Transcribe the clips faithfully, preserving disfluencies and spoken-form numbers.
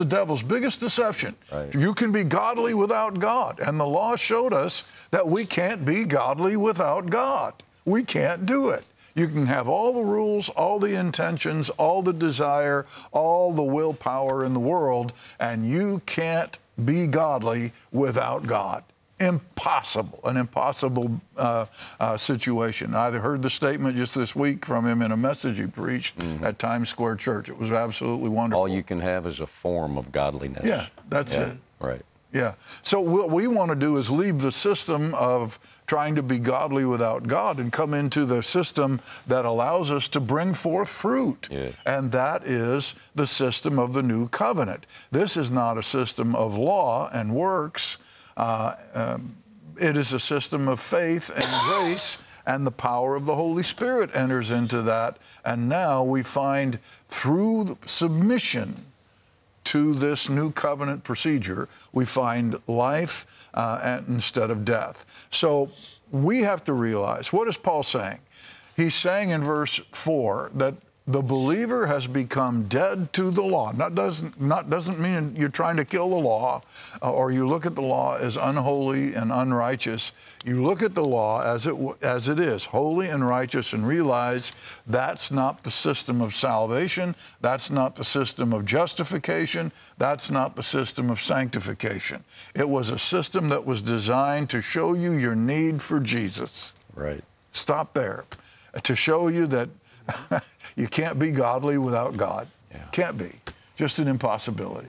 The devil's biggest deception. Right. You can be godly without God. And the law showed us that we can't be godly without God. We can't do it. You can have all the rules, all the intentions, all the desire, all the willpower in the world, and you can't be godly without God. Impossible, an impossible uh, uh, situation. I heard the statement just this week from him in a message he preached mm-hmm. at Times Square Church. It was absolutely wonderful. All you can have is a form of godliness. Yeah, that's yeah, it. Right. Yeah. So what we want to do is leave the system of trying to be godly without God and come into the system that allows us to bring forth fruit. Yes. And that is the system of the new covenant. This is not a system of law and works. Uh, um, it is a system of faith and grace, and the power of the Holy Spirit enters into that. And now we find through submission to this new covenant procedure, we find life uh, and, instead of death. So we have to realize, what is Paul saying? He's saying in verse four that the believer has become dead to the law. That doesn't, not, doesn't mean you're trying to kill the law uh, or you look at the law as unholy and unrighteous. You look at the law as it, as it is, holy and righteous, and realize that's not the system of salvation. That's not the system of justification. That's not the system of sanctification. It was a system that was designed to show you your need for Jesus. Right. Stop there. To show you that you can't be godly without God. Yeah. Can't be. Just an impossibility.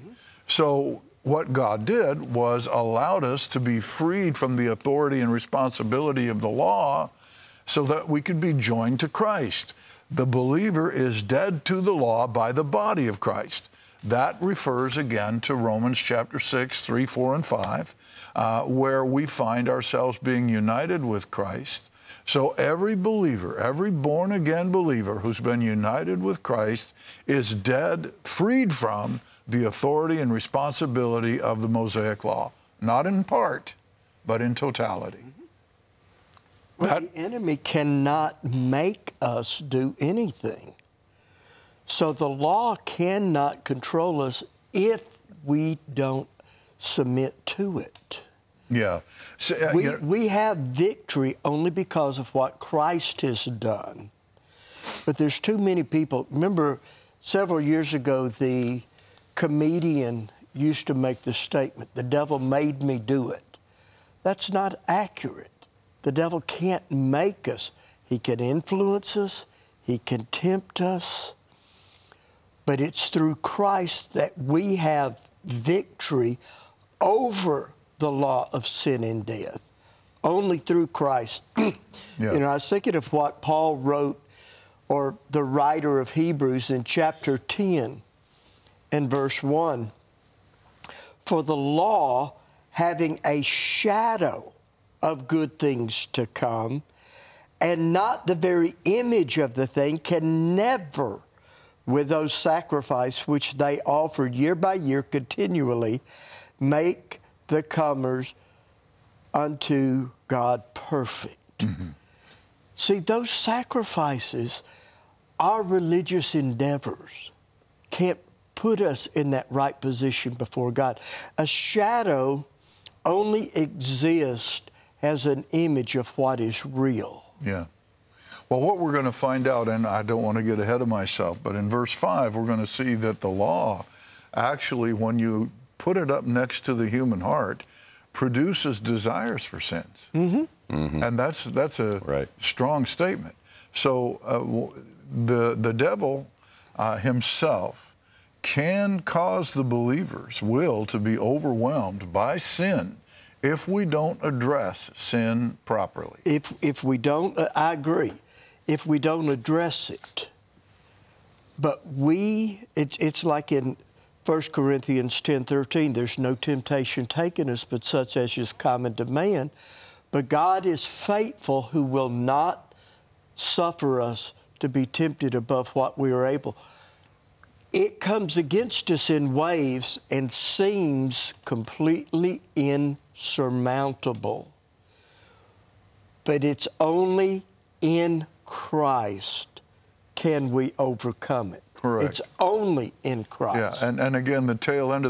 So what God did was allowed us to be freed from the authority and responsibility of the law so that we could be joined to Christ. The believer is dead to the law by the body of Christ. That refers again to Romans chapter six, three, four, and five, uh, where we find ourselves being united with Christ. So every believer, every born-again believer who's been united with Christ is dead, freed from the authority and responsibility of the Mosaic law. Not in part, but in totality. Well, That, the enemy cannot make us do anything. So the law cannot control us if we don't submit to it. yeah. So, uh, We, you know, we have victory only because of what Christ has done. But there's too many people. Remember, several years ago, the comedian used to make the statement, "The devil made me do it." That's not accurate. The devil can't make us. He can influence us. He can tempt us. But it's through Christ that we have victory over the law of sin and death. Only through Christ. yeah. You know, I was thinking of what Paul wrote, or the writer of Hebrews in chapter ten and verse one. For the law, having a shadow of good things to come, and not the very image of the thing, can never, with those sacrifices which they offered year by year continually, make the comers unto God perfect. Mm-hmm. See, those sacrifices, our religious endeavors, can't put us in that right position before God. A shadow only exists as an image of what is real. Yeah. Well, what we're going to find out, and I don't want to get ahead of myself, but in verse five, we're going to see that the law actually, when you put it up next to the human heart, produces desires for sins. Mm-hmm. Mm-hmm. And that's that's a right. strong statement. So uh, the, the devil uh, himself can cause the believer's will to be overwhelmed by sin if we don't address sin properly. If, if we don't, uh, I agree, if we don't address it. But we, it's, it's like in First Corinthians ten thirteen, there's no temptation taken us but such as is common to man. But God is faithful, who will not suffer us to be tempted above what we are able. It comes against us in waves and seems completely insurmountable. But it's only in Christ can we overcome it. Correct. It's only in Christ. Yeah, and, and again, the tail end of